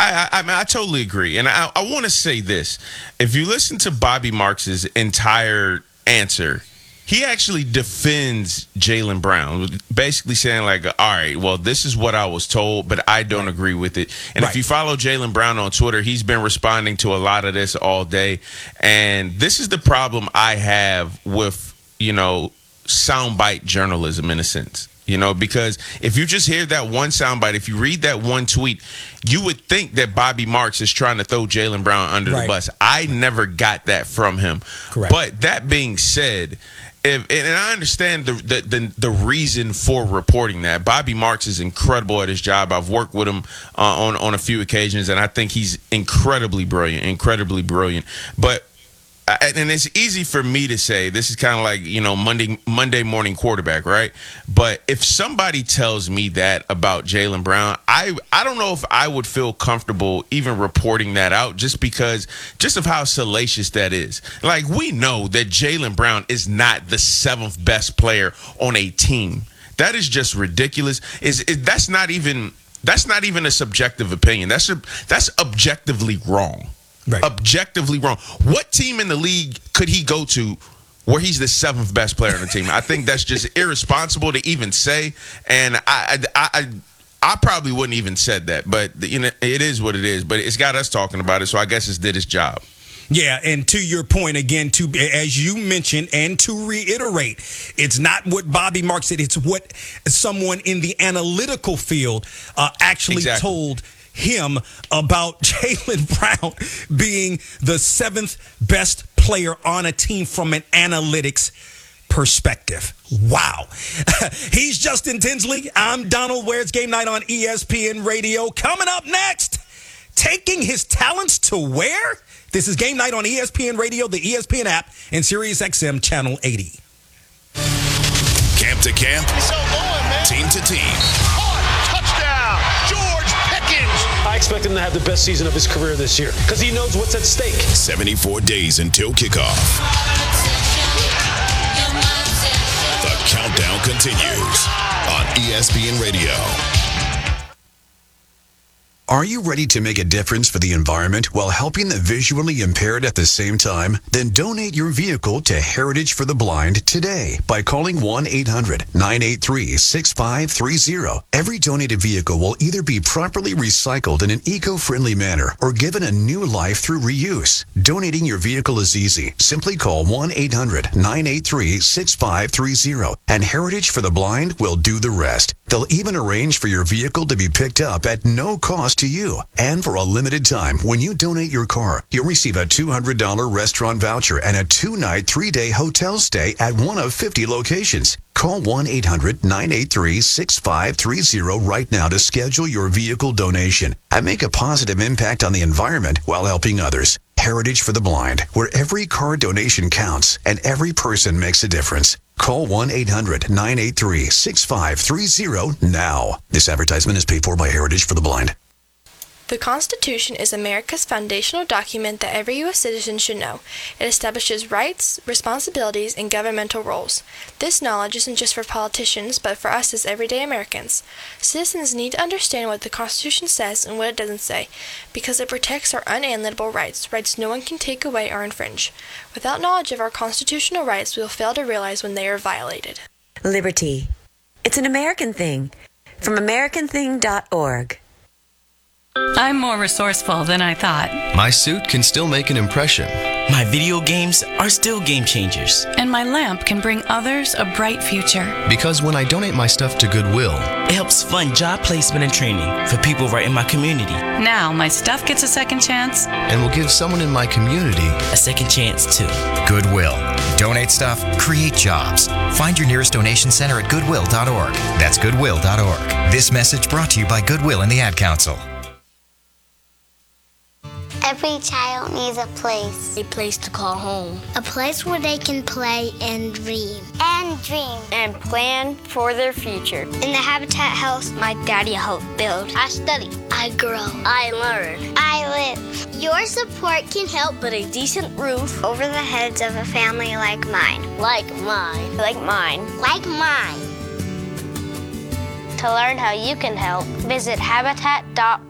I totally agree. And I want to say this. If you listen to Bobby Marks's entire answer, he actually defends Jaylen Brown, basically saying like, all right, well, this is what I was told, but I don't agree with it. And if you follow Jaylen Brown on Twitter, he's been responding to a lot of this all day. And this is the problem I have with, soundbite journalism in a sense. Because if you just hear that one soundbite, if you read that one tweet, you would think that Bobby Marks is trying to throw Jaylen Brown under the bus. I never got that from him. Correct. But that being said, and I understand the reason for reporting that. Bobby Marks is incredible at his job. I've worked with him on a few occasions, and I think he's incredibly brilliant. But and it's easy for me to say, this is kind of like, Monday morning quarterback, right? But if somebody tells me that about Jaylen Brown, I don't know if I would feel comfortable even reporting that out just of how salacious that is. Like, we know that Jaylen Brown is not the seventh best player on a team. That is just ridiculous. That's not even a subjective opinion. That's objectively wrong. Right. Objectively wrong. What team in the league could he go to where he's the seventh best player on the team? I think that's just irresponsible to even say, and I probably wouldn't even said that. But it is what it is. But it's got us talking about it, so I guess it's did its job. Yeah, and to your point again, as you mentioned, and to reiterate, it's not what Bobby Marks said; it's what someone in the analytical field actually told him about Jaylen Brown being the seventh best player on a team from an analytics perspective. Wow. He's Justin Tinsley. I'm Donald Ware. It's Game Night on ESPN Radio. Coming up next, taking his talents to where? This is Game Night on ESPN Radio, the ESPN app, and SiriusXM Channel 80. Camp to camp. He's so going, man. Team to team. Touchdown, George Pickens. I expect him to have the best season of his career this year because he knows what's at stake. 74 days until kickoff. The countdown continues on ESPN Radio. Are you ready to make a difference for the environment while helping the visually impaired at the same time? Then donate your vehicle to Heritage for the Blind today by calling 1-800-983-6530. Every donated vehicle will either be properly recycled in an eco-friendly manner or given a new life through reuse. Donating your vehicle is easy. Simply call 1-800-983-6530 and Heritage for the Blind will do the rest. They'll even arrange for your vehicle to be picked up at no cost to you. And for a limited time, when you donate your car, you'll receive a $200 restaurant voucher and a 2-night, 3-day hotel stay at one of 50 locations. Call 1-800-983-6530 right now to schedule your vehicle donation and make a positive impact on the environment while helping others. Heritage for the Blind, where every car donation counts and every person makes a difference. Call 1-800-983-6530 now. This advertisement is paid for by Heritage for the Blind. The Constitution is America's foundational document that every U.S. citizen should know. It establishes rights, responsibilities, and governmental roles. This knowledge isn't just for politicians, but for us as everyday Americans. Citizens need to understand what the Constitution says and what it doesn't say, because it protects our unalienable rights, rights no one can take away or infringe. Without knowledge of our constitutional rights, we will fail to realize when they are violated. Liberty. It's an American thing. From AmericanThing.org. I'm more resourceful than I thought. My suit can still make an impression. My video games are still game changers. And my lamp can bring others a bright future. Because when I donate my stuff to Goodwill, it helps fund job placement and training for people right in my community. Now my stuff gets a second chance. And will give someone in my community a second chance too. Goodwill. Donate stuff, create jobs. Find your nearest donation center at goodwill.org. That's goodwill.org. This message brought to you by Goodwill and the Ad Council. Every child needs a place. A place to call home. A place where they can play and dream. And dream. And plan for their future. In the Habitat house, my daddy helped build. I study. I grow. I learn. I live. Your support can help, but a decent roof over the heads of a family like mine. Like mine. Like mine. Like mine. To learn how you can help, visit habitat.org.